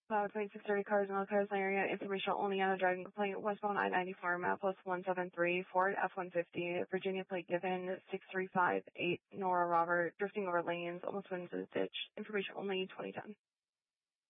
About 2630 cars in the Carson area. Information only on a driving complaint. Westbound I-94, map plus 173, Ford F-150, Virginia plate given 6358, Nora Robert, drifting over lanes, almost went into the ditch. Information only 2010.